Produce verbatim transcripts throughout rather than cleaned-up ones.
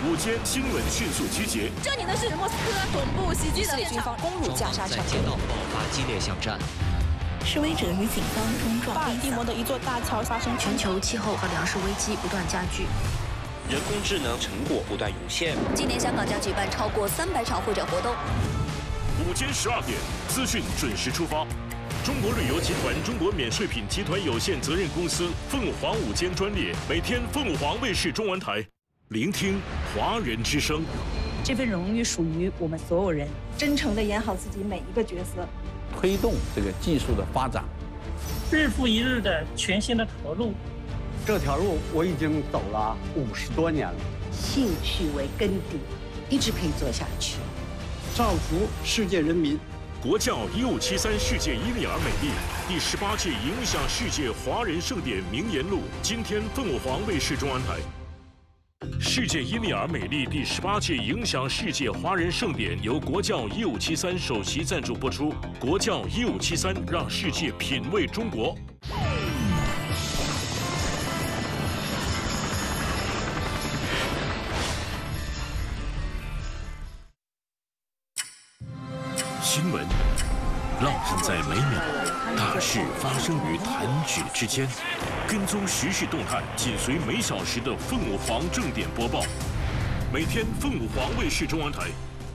午间新闻迅速集结。 这里呢是莫斯科总部袭击的现场， 攻入加沙城， 街道爆发激烈巷战。 示威者与警方冲撞。 巴尔的摩的一座大桥发生全球气候和粮食危机不断加剧。 人工智能成果不断涌现。 今年香港将举办超过三百场会展活动。 午间十二点，资讯准时出发。中国旅游集团中国免税品集团有限责任公司凤凰午间专列，每天凤凰卫视中文台，聆听华人之声。 这份荣誉属于我们所有人， 真诚地演好自己每一个角色， 推动这个技术的发展， 日复一日的全新的投入。 这条路我已经走了五十多年了， 兴趣为根底，一直可以做下去。 造福世界人民。 国教一五七三世界伊丽尔美丽第十八届影响世界华人盛典名言录，今天凤凰卫视中文台。世界伊丽尔美丽第十八届影响世界华人盛典由国教一五七三首席赞助播出。国教一五七三让世界品味中国。 新闻烙印在每秒，大事发生于弹指之间。跟踪时事动态，紧随每小时的凤凰正点播报。每天凤凰卫视中文台。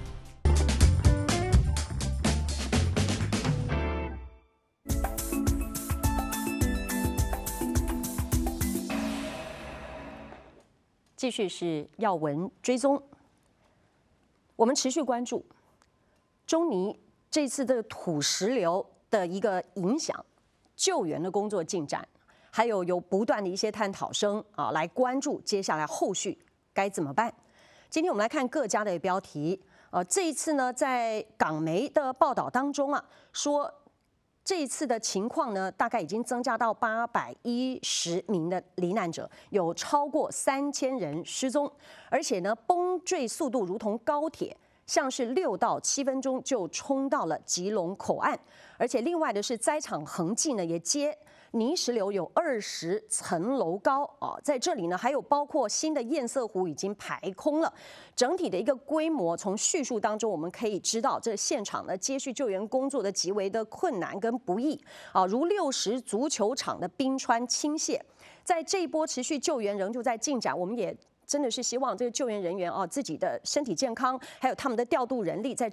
继续是要闻追踪，我们持续关注。 中尼这次的土石流的一个影响，救援的工作进展，还有有不断的一些探讨声啊，来关注接下来后续该怎么办。今天我们来看各家的标题，呃，这一次呢，在港媒的报道当中啊，说这一次的情况呢，大概已经增加到八百一十名的罹难者，有超过三千人失踪，而且呢，崩坠速度如同高铁。 像是六到七分钟就冲到了吉隆口岸，而且另外的是灾场痕迹呢也接泥石流有二十层楼高啊，在这里呢还有包括新的堰塞湖已经排空了，整体的一个规模从叙述当中我们可以知道，这现场呢接续救援工作的极为的困难跟不易啊，如六十足球场的冰川倾泻，在这一波持续救援仍旧在进展，我们也。 真的是希望这个救援人员啊，自己的身体健康，还有他们的调度人力，在